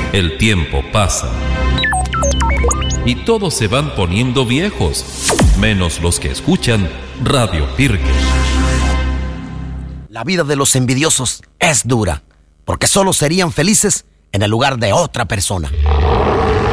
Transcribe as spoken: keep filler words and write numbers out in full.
el tiempo pasa y todos se van poniendo viejos, menos los que escuchan Radio Pirque. La vida de los envidiosos es dura, porque solo serían felices en el lugar de otra persona.